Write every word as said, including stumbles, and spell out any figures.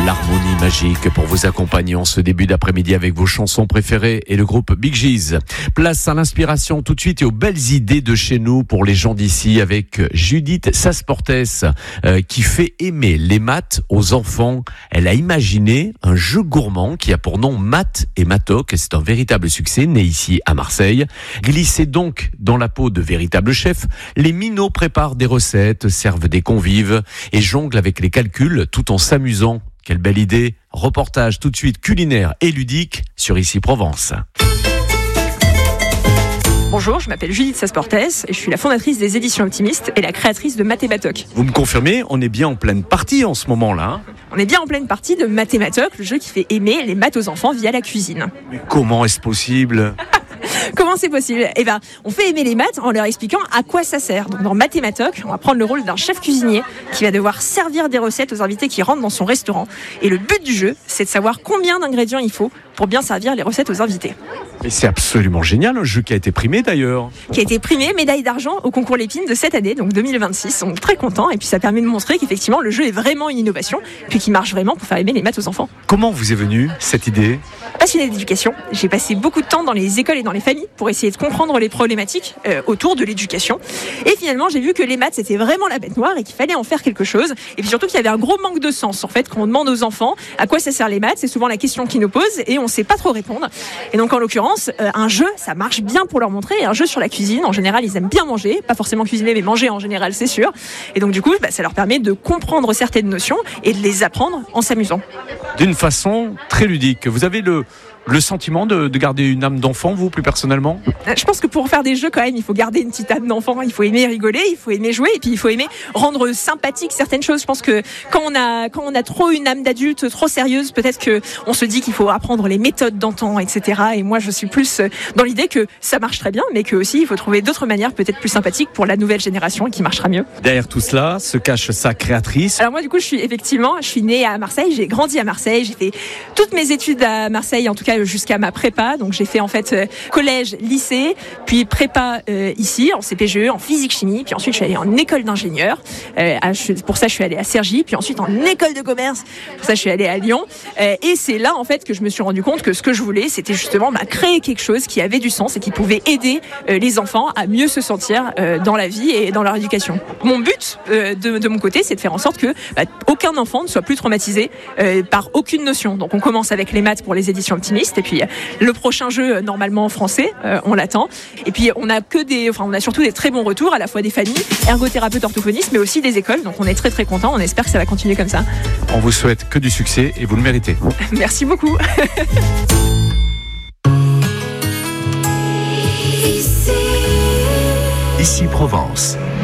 l'harmonie magique pour vous accompagner en ce début d'après-midi avec vos chansons préférées et le groupe Bee Gees. Place à l'inspiration tout de suite et aux belles idées de chez nous pour les gens d'ici avec Judith Sasportes euh, qui fait aimer les maths aux enfants. Elle a imaginé un jeu gourmand qui a pour nom Maths et Matoc. C'est un véritable succès né ici à Marseille. Glissez donc dans la peau de véritables chefs. Les minots préparent des recettes, servent des convives et jonglent avec les calculs tout en s'amusant. Quelle belle idée! Reportage tout de suite culinaire et ludique sur Ici Provence. Bonjour, je m'appelle Judith Sasportes et je suis la fondatrice des éditions Optimistes et la créatrice de Maths et Matoc. Vous me confirmez, on est bien en pleine partie en ce moment-là. On est bien en pleine partie de Maths et Matoc, le jeu qui fait aimer les maths aux enfants via la cuisine. Mais comment est-ce possible? Comment c'est possible? Eh ben, on fait aimer les maths en leur expliquant à quoi ça sert. Donc, dans Maths et Matoc, on va prendre le rôle d'un chef cuisinier qui va devoir servir des recettes aux invités qui rentrent dans son restaurant. Et le but du jeu, c'est de savoir combien d'ingrédients il faut pour bien servir les recettes aux invités. Mais c'est absolument génial, un jeu qui a été primé d'ailleurs. Qui a été primé médaille d'argent au concours Lépine de cette année, donc deux mille vingt-six. On est très contents et puis ça permet de montrer qu'effectivement le jeu est vraiment une innovation, puis qu'il marche vraiment pour faire aimer les maths aux enfants. Comment vous est venue cette idée? Passionnée d'éducation, j'ai passé beaucoup de temps dans les écoles et dans les familles pour essayer de comprendre les problématiques euh, autour de l'éducation. Et finalement, j'ai vu que les maths c'était vraiment la bête noire et qu'il fallait en faire quelque chose. Et puis surtout qu'il y avait un gros manque de sens en fait quand on demande aux enfants à quoi ça sert les maths. C'est souvent la question qu'ils nous posent et on sait pas trop répondre. Et donc en l'occurrence, euh, un jeu, ça marche bien pour leur montrer. Et un jeu sur la cuisine, en général, ils aiment bien manger, pas forcément cuisiner, mais manger en général, c'est sûr. Et donc du coup, bah, ça leur permet de comprendre certaines notions et de les apprendre en s'amusant. D'une façon très ludique. Vous avez le Le sentiment de, de garder une âme d'enfant, vous, plus personnellement? Je pense que pour faire des jeux, quand même, il faut garder une petite âme d'enfant. Il faut aimer rigoler, il faut aimer jouer, et puis il faut aimer rendre sympathique certaines choses. Je pense que quand on a, quand on a trop une âme d'adulte, trop sérieuse, peut-être que on se dit qu'il faut apprendre les méthodes d'antan, et cetera. Et moi, je suis plus dans l'idée que ça marche très bien, mais que aussi il faut trouver d'autres manières peut-être plus sympathiques pour la nouvelle génération et qui marchera mieux. Derrière tout cela se cache sa créatrice. Alors moi, du coup, je suis effectivement, je suis née à Marseille, j'ai grandi à Marseille, j'ai fait toutes mes études à Marseille, en tout cas jusqu'à ma prépa. Donc j'ai fait en fait euh, collège, lycée, puis prépa euh, ici en C P G E, en physique chimie, puis ensuite je suis allée en école d'ingénieur. Euh, à, pour ça je suis allée à Cergy, puis ensuite en école de commerce. Pour ça je suis allée à Lyon. Euh, et c'est là en fait que je me suis rendu compte que ce que je voulais, c'était justement bah, créer quelque chose qui avait du sens et qui pouvait aider euh, les enfants à mieux se sentir euh, dans la vie et dans leur éducation. Mon but euh, de, de mon côté, c'est de faire en sorte que bah, aucun enfant ne soit plus traumatisé euh, par aucune notion. Donc on commence avec les maths pour les éditions Optimistes, et puis le prochain jeu normalement français, euh, on l'attend. Et puis on a que des, enfin on a surtout des très bons retours à la fois des familles, ergothérapeutes, orthophonistes, mais aussi des écoles. Donc on est très très contents. On espère que ça va continuer comme ça. On vous souhaite que du succès et vous le méritez. Merci beaucoup. Ici Provence.